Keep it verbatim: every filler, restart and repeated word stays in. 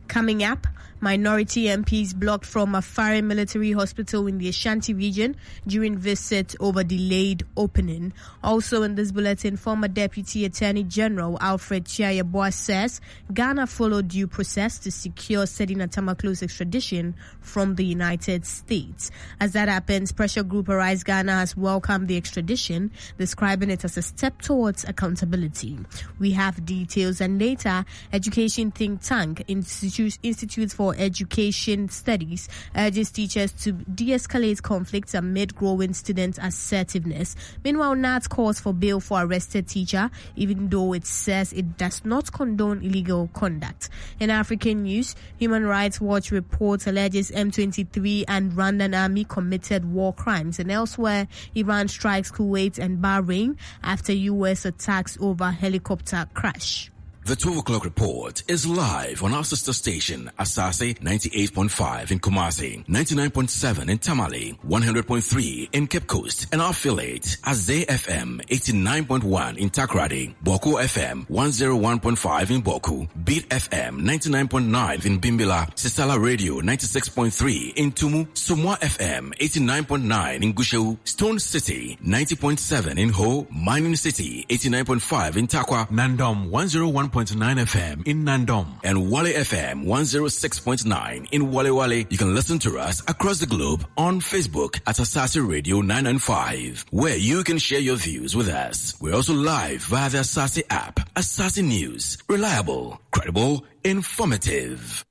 Coming up, minority M Ps blocked from a foreign military hospital in the Ashanti region during visit over delayed opening. Also in this bulletin, former Deputy Attorney General Alfred Chiayeboa says Ghana followed due process to secure Sedina Tamaklo's extradition from the United States. As that happens, Pressure Group Arise Ghana has welcomed the extradition, describing it as a step towards accountability. We have details, and later, education think tank Institute Institute for Education Studies urges teachers to de-escalate conflicts amid growing student assertiveness. Meanwhile, N A T calls for bail for arrested teacher, even though it says it does not condone illegal conduct. In African news, Human Rights Watch reports alleges M twenty-three and Rwandan army committed war crimes. And elsewhere, Iran strikes Kuwait and Bahrain after U S attacks over helicopter crash. The twelve o'clock report is live on our sister station, Asase ninety-eight point five in Kumasi, ninety-nine point seven in Tamale, one hundred point three in Cape Coast, and our affiliate, Azay F M eighty-nine point one in Takrady, Boku F M one oh one point five in Boku, Beat F M ninety-nine point nine in Bimbila, Sisala Radio ninety-six point three in Tumu, Sumwa F M eighty-nine point nine in Gushewu, Stone City ninety point seven in Ho, Mining City eighty-nine point five in Takwa, Nandom one oh one point nine F M in Nandom, and Wale F M one oh six point nine in Wale Wale. You can listen to us across the globe on Facebook at Asase Radio nine ninety-five, where you can share your views with us. We're also live via the Asase app. Asase News, reliable, credible, informative.